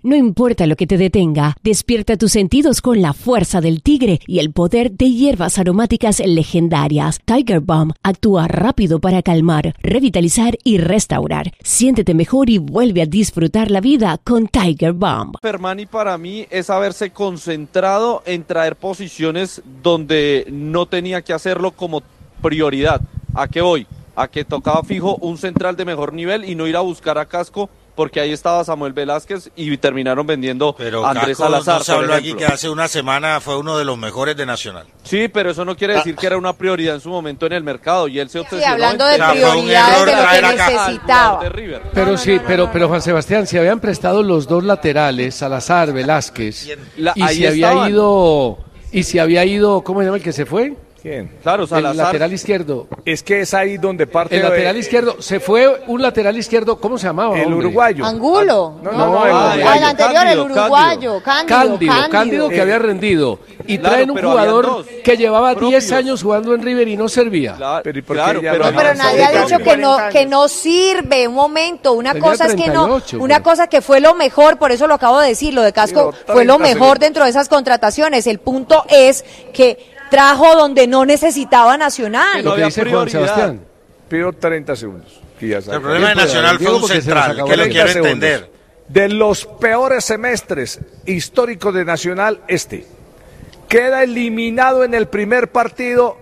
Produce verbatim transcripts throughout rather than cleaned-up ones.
No importa lo que te detenga, despierta tus sentidos con la fuerza del tigre y el poder de hierbas aromáticas legendarias. Tiger Balm actúa rápido para calmar, revitalizar y restaurar. Siéntete mejor y vuelve a disfrutar la vida con Tiger Balm. Fermani para mí es haberse concentrado en traer posiciones donde no tenía que hacerlo como prioridad. ¿A qué voy? A que tocaba fijo un central de mejor nivel y no ir a buscar a Casco, porque ahí estaba Samuel Velázquez y terminaron vendiendo pero a Andrés Casco, Salazar. No se habló aquí que hace una semana fue uno de los mejores de Nacional. Sí, pero eso no quiere decir que era una prioridad en su momento en el mercado y él se obsesionó. Sí, hablando de en prioridades de lo que necesitaba. Pero no, no, sí, no, no, pero, no, pero Juan Sebastián, si habían prestado los dos laterales, Salazar, Velázquez, La, y si había estaban. ido, y si había ido, ¿cómo se llama el que se fue? ¿Quién? Claro, Salazar. El lateral izquierdo. Es que es ahí donde parte... El de... lateral izquierdo. Se fue un lateral izquierdo, ¿cómo se llamaba? El hombre? uruguayo. Angulo. No, no, no. no, el, el anterior, Cándido, el uruguayo. Cándido, Cándido, Cándido, Cándido que eh, había rendido. Y claro, traen un jugador que llevaba diez años jugando en River y no servía. Claro, pero, claro, pero, no, pero nadie ha dicho que no, que no sirve. Un momento, una Tenía cosa treinta y ocho, es que no, una cosa que fue lo mejor, por eso lo acabo de decir, lo de Casco fue lo mejor dentro de esas contrataciones. El punto es que trajo donde no necesitaba Nacional. Lo que dice Juan Sebastián. Pido treinta segundos. Ya el problema de Nacional fue un central, que lo quiero entender. De los peores semestres históricos de Nacional, este. Queda eliminado en el primer partido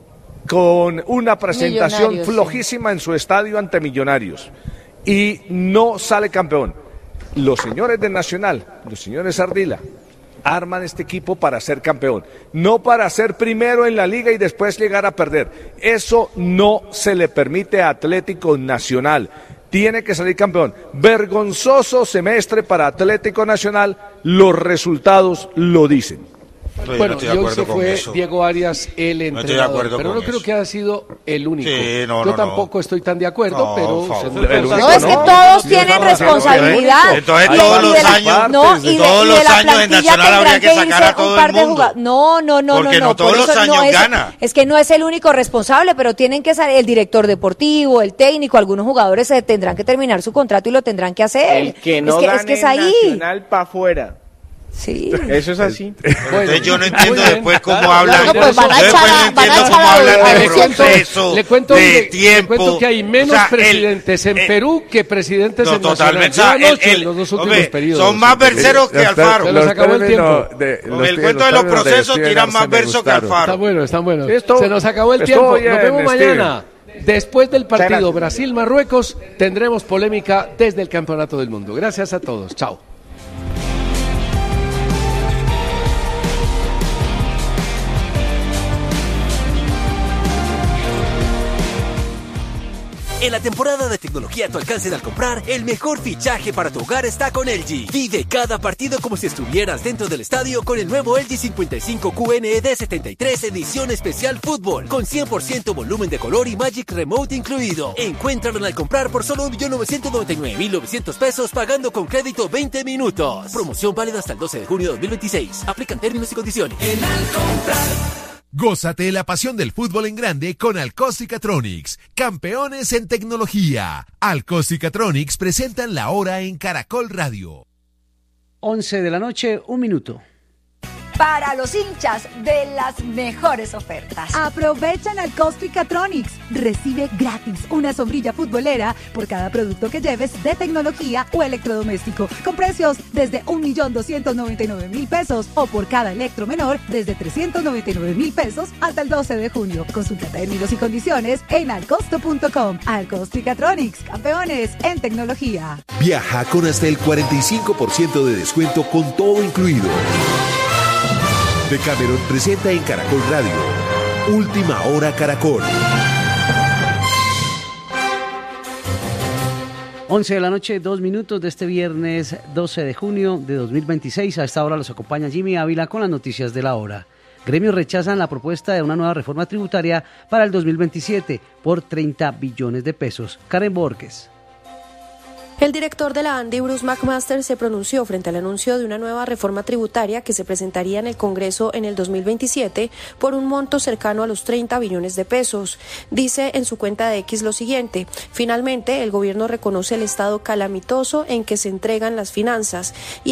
con una presentación flojísima sí. en su estadio ante Millonarios. Y no sale campeón. Los señores de Nacional, los señores Ardila, arman este equipo para ser campeón, no para ser primero en la liga y después llegar a perder. Eso no se le permite a Atlético Nacional. Tiene que salir campeón. Vergonzoso semestre para Atlético Nacional, los resultados lo dicen. No, bueno, no y hoy se fue eso. Diego Arias, el entrenador, no pero no creo eso. que haya sido el único. Sí, no, yo no, tampoco no. estoy tan de acuerdo, no, pero... El no, es que todos tienen responsabilidad. Entonces todos los años, no, y de, todos los años en Nacional habría que sacar a todo el mundo. No, no, no, Porque no, no todos los años gana. Es que no es el único responsable, pero tienen que salir el director deportivo, el técnico, algunos jugadores se tendrán que terminar su contrato y lo tendrán que hacer. El que no es que es ahí. Nacional para afuera. Sí. Eso es así. Bueno, entonces yo no entiendo después cómo claro, hablan. No, pues van a echar, no entiendo cómo hablan de proceso, le cuento, de le, tiempo. Le cuento que hay menos o sea, presidentes el, en Perú que presidentes no, en totalmente, Nacional. O sea, el, el, los dos últimos hombre, periodos. Son más verseros que Alfaro. Se nos acabó el tiempo. De, Con el cuento de los procesos tiran más verso que Alfaro. Está bueno, está bueno. Se nos acabó el tiempo. Nos vemos mañana. Después del partido Brasil-Marruecos tendremos polémica desde el Campeonato del Mundo. Gracias a todos. Chao. En la temporada de tecnología a tu alcance al comprar, el mejor fichaje para tu hogar está con L G. Vive cada partido como si estuvieras dentro del estadio con el nuevo L G cincuenta y cinco Q N E D setenta y tres edición especial fútbol, con cien por ciento volumen de color y Magic Remote incluido. Encuéntralo al comprar por solo un millón novecientos noventa y nueve mil novecientos pesos pagando con crédito veinte minutos. Promoción válida hasta el doce de junio de dos mil veintiséis. Aplican términos y condiciones. En al comprar. Gózate la pasión del fútbol en grande con Alcos y Catronics, campeones en tecnología. Alcos y Catronics presentan la hora en Caracol Radio. once de la noche, un minuto. Para los hinchas de las mejores ofertas. Aprovechan al Catronics. Recibe gratis una sombrilla futbolera por cada producto que lleves de tecnología o electrodoméstico, con precios desde un millón doscientos noventa y nueve mil pesos o por cada electro menor desde trescientos noventa y nueve mil pesos hasta el doce de junio. Consulta términos y condiciones en alcosto punto com. Catronics, campeones en tecnología. Viaja con hasta el cuarenta y cinco por ciento de descuento con todo incluido. Decameron presenta en Caracol Radio Última Hora Caracol. once de la noche, dos minutos de este viernes doce de junio de dos mil veintiséis. A esta hora los acompaña Jimmy Ávila con las noticias de la hora. Gremios rechazan la propuesta de una nueva reforma tributaria para el dos mil veintisiete por treinta billones de pesos. Karen Borges. El director de la ANDI, Bruce McMaster, se pronunció frente al anuncio de una nueva reforma tributaria que se presentaría en el Congreso en el dos mil veintisiete por un monto cercano a los treinta billones de pesos. Dice en su cuenta de X lo siguiente: finalmente, el gobierno reconoce el estado calamitoso en que se entregan las finanzas y